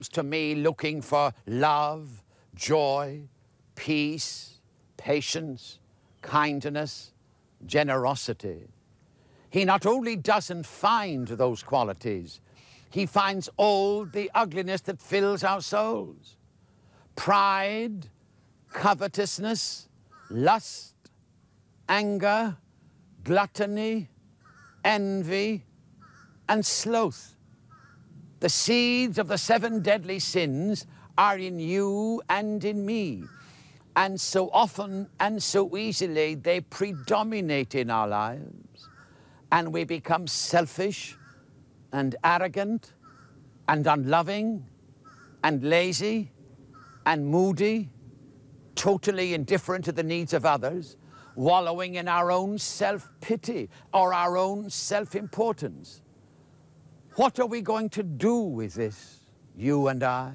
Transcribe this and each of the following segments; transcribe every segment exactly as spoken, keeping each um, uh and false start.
to me looking for love, joy, peace, patience, kindness, generosity. He not only doesn't find those qualities, he finds all the ugliness that fills our souls. Pride, covetousness, lust, anger, gluttony, envy, and sloth. The seeds of the seven deadly sins are in you and in me. And so often and so easily they predominate in our lives. And we become selfish and arrogant and unloving and lazy and moody, totally indifferent to the needs of others, wallowing in our own self-pity or our own self-importance. What are we going to do with this, you and I?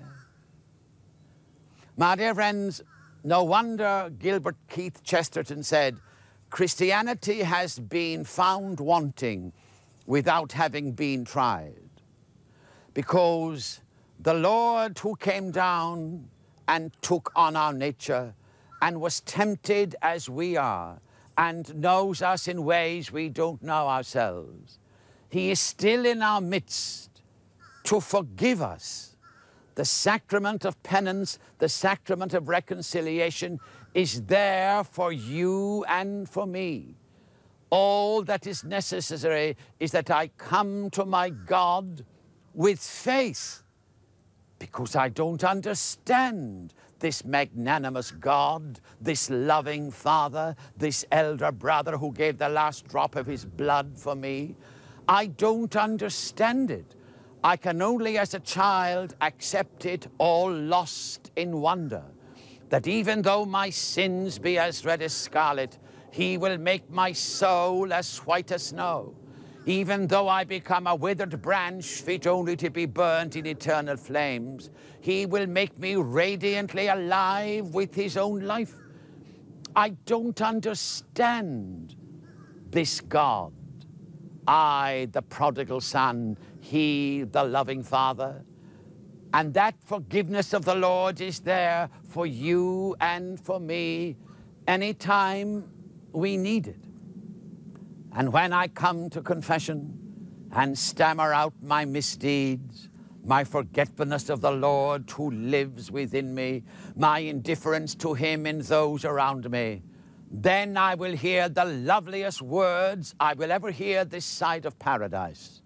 My dear friends, no wonder Gilbert Keith Chesterton said, Christianity has been found wanting without having been tried. Because the Lord who came down and took on our nature and was tempted as we are and knows us in ways we don't know ourselves, he is still in our midst to forgive us. The sacrament of penance, the sacrament of reconciliation is there for you and for me. All that is necessary is that I come to my God with faith, because I don't understand this magnanimous God, this loving Father, this elder brother who gave the last drop of his blood for me. I don't understand it. I can only as a child accept it, all lost in wonder, that even though my sins be as red as scarlet, he will make my soul as white as snow. Even though I become a withered branch fit only to be burnt in eternal flames, he will make me radiantly alive with his own life. I don't understand this God. I, the prodigal son, he, the loving Father. And that forgiveness of the Lord is there for you and for me anytime we need it. And when I come to confession and stammer out my misdeeds, my forgetfulness of the Lord who lives within me, my indifference to him and those around me, then I will hear the loveliest words I will ever hear this side of paradise.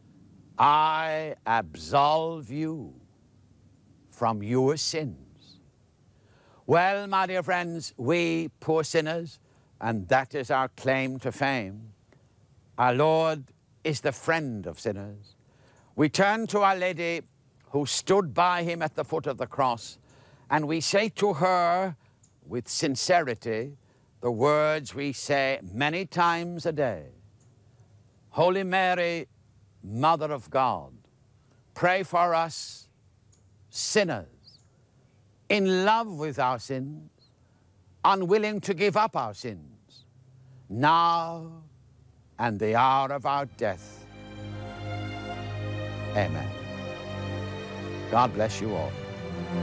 I absolve you from your sins. Well, my dear friends, we poor sinners, and that is our claim to fame, our Lord is the friend of sinners. We turn to Our Lady who stood by him at the foot of the cross, and we say to her with sincerity the words we say many times a day. Holy Mary, Mother of God, pray for us sinners, in love with our sins, unwilling to give up our sins, now and the hour of our death. Amen. God bless you all.